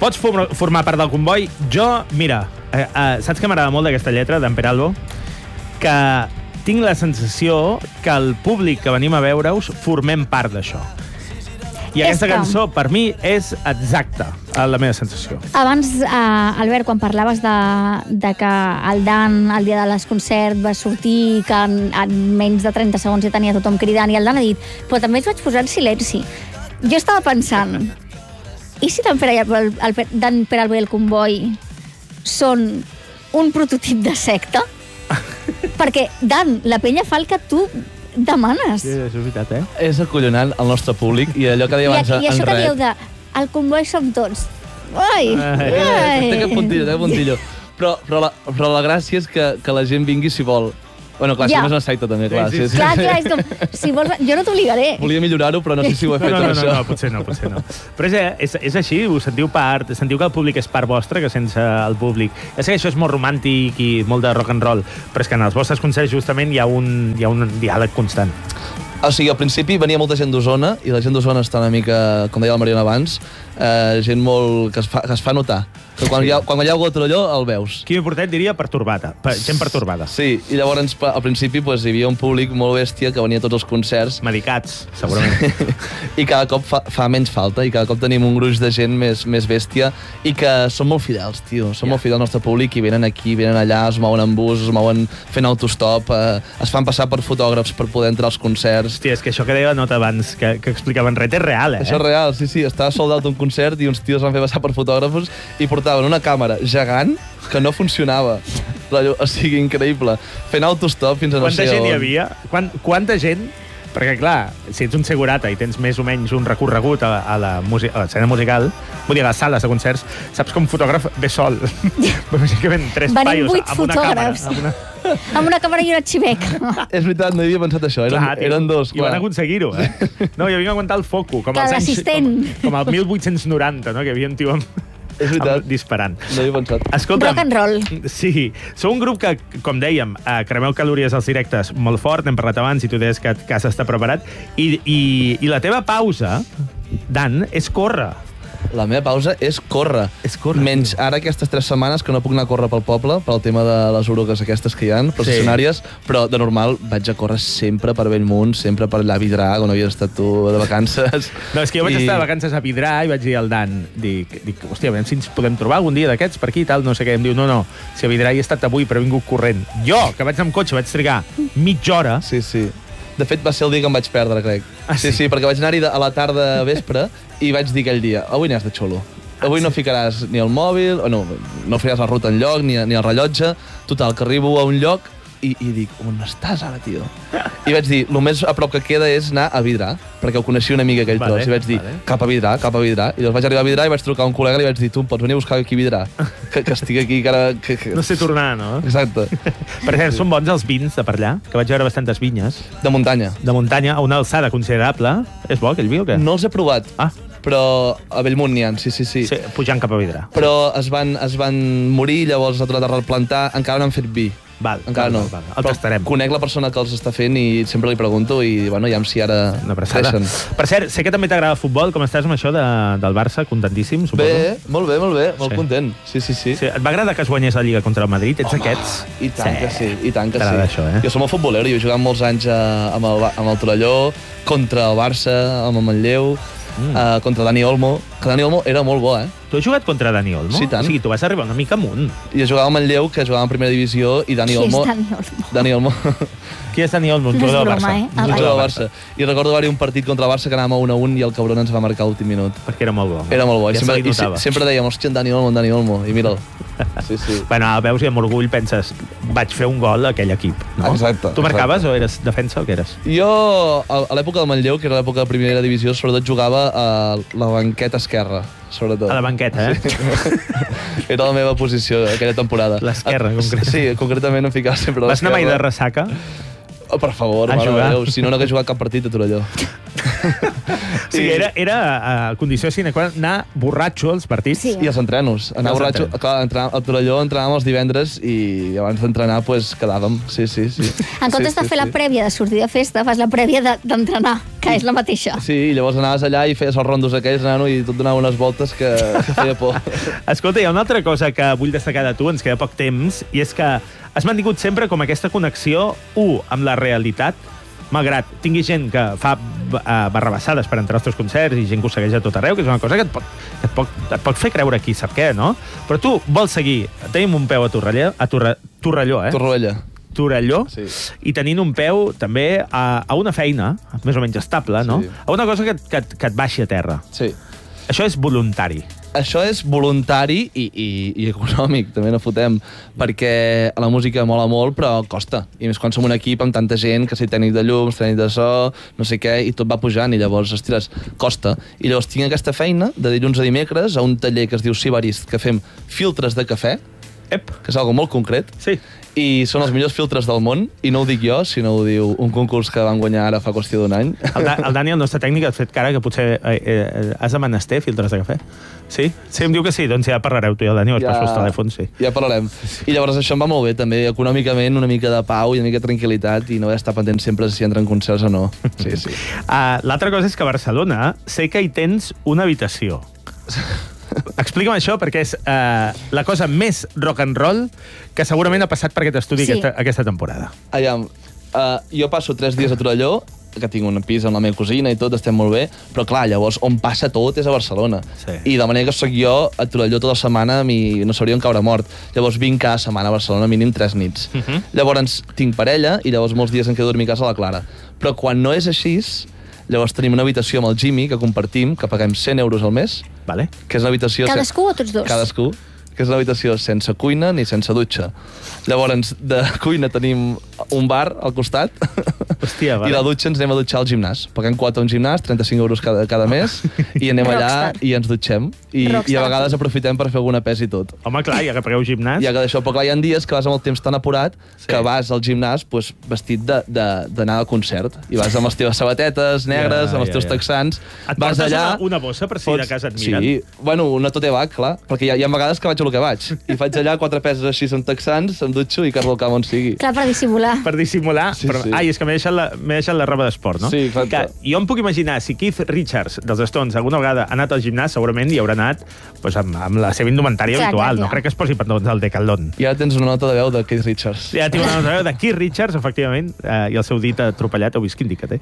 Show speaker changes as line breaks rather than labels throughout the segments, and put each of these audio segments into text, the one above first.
Pots formar part del comboi? Jo, mira, saps què m'agrada molt d'aquesta lletra, d'en Peralbo? Que tinc la sensació que el públic que venim a veure-us formem part d'això. I aquesta cançó, per mi, és exacta la meva sensació.
Abans, Albert, quan parlaves de que el Dan, el dia de les concerts, va sortir que en menys de 30 segons ja tenia tothom cridant, i el Dan ha dit, però també ens vaig posar en silenci. Jo estava pensant, i si Dan Peralbo i el comboi són un prototip de secta? Perquè, Dan, la penya fa el que tu demanes.
Sí, això és veritat,
És acollonant el nostre públic i allò que deia abans en
I això que dieu de el comboi som tots. Ai!
Té cap puntillo. Però la gràcia és que la gent vingui si vol. Bueno, clar, si no és una secta també, clar.
Sí. Clar, és com, si vols, jo no t'obligaré.
Volia millorar-ho, però no sé si ho he fet això.
No, potser no. Però és així, us sentiu part, sentiu que el públic és part vostra, que sense el públic. Ja sé que això és molt romàntic i molt de rock and roll, però és que en els vostres concerts justament hi ha un diàleg constant.
O sigui, al principi venia molta gent d'Osona, i la gent d'Osona està una mica, com deia la Mariona abans, gent molt que es fa notar. Que quan hi ha algú a Torelló, el veus.
Quimi Portet diria pertorbada, gent pertorbada.
Sí, i llavors al principi hi havia un públic molt bèstia que venia a tots els concerts.
Medicats, segurament.
I cada cop fa menys falta, i cada cop tenim un gruix de gent més bèstia, i que són molt fidels, tio. Són molt fidels al nostre públic, i venen aquí, venen allà, es mouen en bus, es mouen fent autostop, es fan passar per fotògrafs per poder entrar als concerts.
Hòstia, és que això que deia la nota abans, que explicaven res, és real,
Això és real, sí. Estava soldat un concert i uns tios van fer passar per fotògrafos i portaven una càmera gegant que no funcionava. O sigui, increïble. Fent autostop fins a no sé on.
Quanta gent hi havia? Quanta gent? Perquè, clar, si ets un segurata i tens més o menys un recorregut a l'escena musical, vull dir, a les sales de concerts, saps que un fotògraf ve sol. Bàsicament, 3 paios amb una càmera.
Amb una càmera i un arxivet.
És veritat, no havia pensat això. Eren dos, clar.
I van aconseguir-ho, No, hi havia que aguantar el foco. Com el 1890, no? Que hi havia un tio disparant.
No hi he pensat.
Escolta'm,
rock and roll.
Sí, sou un grup que, com dèiem, cremeu calories als directes molt fort, n'hem parlat abans, i tu deies que has estat preparat, i la teva pausa, Dan, és córrer.
La meva pausa és córrer. Menys ara aquestes 3 setmanes que no puc anar a córrer pel poble, pel tema de les orugues aquestes que hi ha, processionàries, però de normal vaig a córrer sempre per Bellmunt, sempre per allà a Vidrà, on havies estat tu de vacances.
No, és que jo vaig estar de vacances a Vidrà i vaig dir al Dan, dic, hòstia, a veure si ens podem trobar algun dia d'aquests per aquí i tal, no sé què. Em diu, no, si a Vidrà hi he estat avui, però he vingut corrent. Jo, que vaig anar amb cotxe, vaig trigar mitja hora.
Sí. De fet, va ser el dia que em vaig perdre, crec. Sí, perquè vaig anar-hi a la tarda a vespre i vaig dir aquell dia, avui aniràs de xulo. Avui no ficaràs ni el mòbil, no faràs la ruta enlloc, ni el rellotge. Total, que arribo a un lloc i dic, on estàs ara, tio? I vaig dir, el més a prop que queda és anar a Vidrà, perquè ho coneixia una amiga aquell tros, i vaig dir, cap a Vidrà. I llavors vaig arribar a Vidrà i vaig trucar a un col·lega i li vaig dir, tu em pots venir a buscar aquí a Vidrà? Que estic aquí, que ara...
No sé tornar, no?
Exacte.
Per cert, són bons els vins de per allà, que vaig veure bastantes vinyes.
De muntanya.
De muntanya, a una alçada considerable. És bo, aquell vi, o què?
No els he provat. Però a Bellmunt n'hi ha, sí.
Pujant cap a Vidrà.
Però es van morir, llavors s'ha tornat a replantar, encara no han fet vi. Encara no.
El tastarem.
Conec la persona que els està fent i sempre li pregunto i, bueno, ja si ara creixen.
Per cert, sé que també t'agrada el futbol. Com estàs amb això del Barça? Contentíssim, suposo?
Bé, molt bé. Molt content. Sí.
Et va agradar que es guanyés la Lliga contra el Madrid? Ets d'aquests?
I tant que sí.
T'agrada això,
Jo som molt futbolero. Jo he jugat molts anys amb el Torelló, contra el Barça, amb el Manlleu, contra Dani Olmo, que Dani Olmo era molt bo,
Tu has jugat contra Dani Olmo?
Sí, tant.
O sigui, tu vas arribar una mica amunt.
I jo jugava amb Manlleu, que jugava en primera divisió, i Dani Olmo...
Qui és Dani Olmo?
Dani Olmo.
Qui és Dani Olmo? Un jugador del Barça.
Un jugador del Barça. I recordo haver-hi un partit contra el Barça que anàvem a 1-1 i el cabron ens va marcar a l'últim minut.
Perquè era molt bo.
Era molt bo.
Ja
I sempre dèiem, hòstia, en Dani Olmo, i mira'l. Sí.
Bueno, veus i amb orgull penses, vaig fer un gol a aquell equip, no?
Exacte.
Tu marcaves o eres defensa o què eres?
Jo, a l'època del Manlleu, que era l'època de primera divisió, sobretot jugava a la banqueta esquerra, sobretot.
A la banqueta,
Sí. Era la meva posició aquella temporada.
L'esquerra, concretament.
Sí, concretament em ficava sempre a l'esquerra.
Vas anar mai de ressaca?
Oh, per favor, mare de Déu, si no hagués jugat cap partit a Torelló.
O sigui, era condició sine qua non anar borratxo als partits.
Sí.
I els entrenos. Anar
els
borratxo.
entrenos.
Clar, al Torelló entrenàvem els divendres i abans d'entrenar pues, quedàvem. Sí.
En comptes de fer la prèvia de sortir de festa, fas la prèvia d'entrenar, que és la mateixa.
Sí, i llavors anaves allà i feies els rondos aquells, nano, i tot donava unes voltes que feia por.
Escolta, hi ha una altra cosa que vull destacar de tu, ens queda poc temps, i és que has mantingut sempre com aquesta connexió, amb la realitat, malgrat tingui gent que fa barrabassades per entrar als teus concerts i gent que ho segueix a tot arreu, que és una cosa que et pot fer creure qui sap què, no? Però tu vols seguir, tenim un peu a Torelló, Torelló,
Sí.
i tenint un peu també a una feina, més o menys estable, no?
Sí.
A una cosa que et baixi a terra.
Sí.
Això és voluntari.
Això és voluntari i econòmic, també no fotem, perquè la música mola molt, però costa. I més quan som un equip amb tanta gent, que si tècnic de llums, tècnic de so, no sé què, i tot va pujant, i llavors, ostres, costa. I llavors tinc aquesta feina de dilluns a dimecres a un taller que es diu Sibarist, que fem filtres de cafè, que és algo molt concret,
Sí.
i són els millors filtres del món, i no ho dic jo, sinó ho diu un concurs que van guanyar ara fa qüestió d'un any.
El Dani, el nostre tècnic, ha fet cara que potser has de menester filtres de cafè. Sí? Sí, em diu que sí, doncs ja parlareu tu i el Dani, us passo els telèfons, sí.
Ja parlarem. I llavors això em va molt bé, també, econòmicament, una mica de pau i una mica de tranquil·litat, i no haver d'estar pendent sempre si entren concerts o no. Sí.
L'altra cosa és que a Barcelona sé que hi tens una habitació. Explica'm això, perquè és la cosa més rock and roll que segurament ha passat per aquest estudi
Sí.
aquesta temporada.
Aviam, jo passo 3 dies a Torelló, que tinc un pis amb la meva cosina i tot, estem molt bé, però clar, llavors on passa tot és a Barcelona.
Sí.
I de manera que sóc jo a Torelló tota la setmana no sabria on caure mort. Llavors vinc cada setmana a Barcelona, mínim 3 nits. Llavors tinc parella i llavors molts dies em quedo a dormir a casa a la Clara. Però quan no és així, llavors tenim una habitació amb el Jimmy que compartim, que paguem 100 euros al mes,
Vale.
que és una habitació...
Cadascú o tots dos?
Cadascú, que és una habitació sense cuina ni sense dutxa. Llavors, de cuina tenim un bar al costat.
Hòstia, vale.
I la dutxa ens anem a dutxar al gimnàs. Paguem quota a un gimnàs, 35 euros cada mes, i anem allà
Rockstar.
i ens dutxem. I a vegades aprofitem per fer alguna pes i tot.
Home, clar, ja que pagueu gimnàs.
I d'això, però clar, hi ha dies que vas amb el temps tan apurat que vas al gimnàs pues, vestit d'anar al concert. I vas amb les teves sabatetes negres, amb els teus texans.
Et
vas
portes
allà,
una bossa per si de casa et miren?
Sí, bueno, una tote bag, clar, perquè hi ha vegades que vaig a lo que vaig. I faig allà 4 peses així amb texans, em dutxo i carro el camp on sigui.
Clar, per dissimular.
Per dissimular.
Sí,
però,
sí.
Ai, és que m'he deixat la roba d'esport, no?
Sí, exacte.
Que jo em puc imaginar, si Keith Richards, dels Stones, alguna vegada ha anat al gimnàs, segurament hi haurà anat pues, amb la seva indumentària
Clar,
habitual.
clar.
No crec que es posi pantalons al Decathlon.
I ara tens una nota de veu de Keith Richards.
Ja tinc una nota de Keith Richards, efectivament, i el seu dit atropellat, heu vist quin dit que té.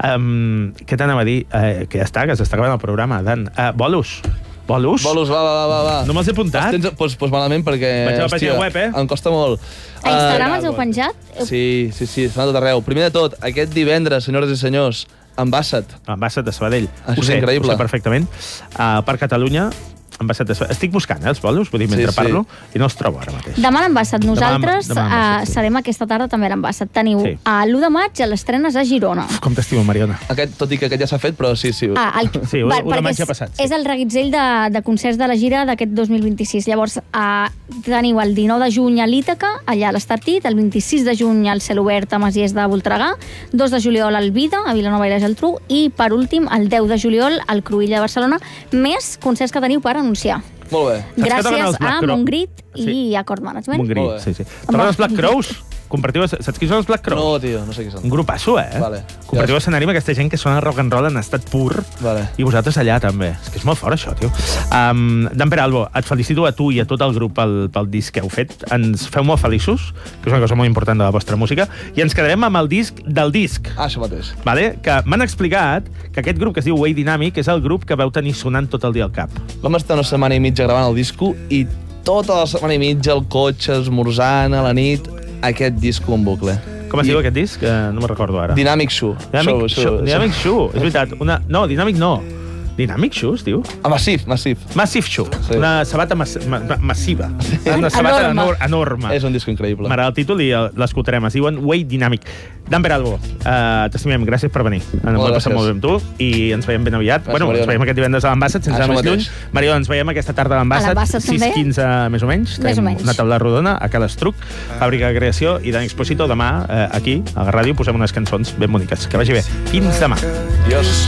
Què t'anava a dir? Que ja està, que s'està acabant el programa, Dan. Bolos. Bolos?
Bolos, va.
No me'ls he apuntat?
Pues malament, perquè,
Vaig a la pàgina web,
em costa molt.
A Instagram els heu penjat?
Sí, estan a tot arreu. Primer de tot, aquest divendres, senyores i senyors, Ambassat.
Ambassat de Sabadell.
Això
Ho
és
sé,
increïble.
Ho sé perfectament. Per Catalunya, Ambassat de Sabadell. Estic buscant els bolos, vull dir, mentre
Sí.
parlo, i no els trobo ara mateix.
Demà a l'Ambassat. Nosaltres
demà a l'Ambassat, sí.
serem aquesta tarda també a l'Ambassat. Teniu
Sí.
l'1 de maig a l'estrenes a Girona.
Com t'estimo, Mariona.
Tot i que aquest ja s'ha fet, però sí.
Sí, u de
perquè
maig ja ha passat, sí.
És el reguitzell de concerts de la gira d'aquest 2026. Llavors, teniu el 19 de juny a l'Ítaca, allà a l'Estartit, el 26 de juny al Cel Obert a Masies de Voltregà, 2 de juliol al Vida, a Vilanova i la Geltrú, i, per últim, el 10 de juliol al Cruïlla de Barcelona, més concerts que teniu per anunciar.
Molt bé.
Saps que toquen
Gràcies
els Black
a
Crow?
Montgrit
Sí.
i Acord Management.
Molt
Montgrí,
bé.
sí. Toquen els Black Crows? Compartiu, saps qui són els Black Crows?
No, tio, no sé qui són.
Un grupasso,
Vale.
Compartiu escenari amb aquesta gent que sona rock and roll en estat pur.
Vale.
I vosaltres allà, també. És que és molt fort, això, tio. Dan Peralbo, et felicito a tu i a tot el grup pel disc que heu fet. Ens feu molt feliços, que és una cosa molt important de la vostra música, i ens quedarem amb el disc del disc.
Això mateix.
Vale? Que m'han explicat que aquest grup que es diu Way Dynamic és el grup que veu tenir sonant tot el dia al cap.
Vam estar una setmana i mitja gravant el disco i tota la setmana i mitja al cotxe, esmorzant, a la nit, aquest disco en bucle.
Com es diu aquest disc? No me'n recordo ara.
Dynamic Shoe.
Dynamic Shoe. És veritat. No, Dynamic no. Dynamic Shoe, es diu?
Massive.
Massive Shoe.
Sí.
Una sabata massiva. Una sabata enorme.
És un disco increïble.
M'agrada el títol i l'escoltarem. Es diuen Way Dynamic. Dan Peralbo, t'estimem. Gràcies per venir. Ens ho hem passat molt bé amb tu i ens veiem ben aviat. Bueno, ens veiem aquest divendres a l'Ambassat, sense anar més lluny. Mariona, ens veiem aquesta tarda a l'Ambassat.
6:15,
més o menys.
Més o menys.
Una taula rodona a Cal Estruc, Fàbrica de Creació, i Dani Exposito demà aquí, a la ràdio, posem unes cançons ben boniques. Que vagi bé. Fins demà.
Adiós.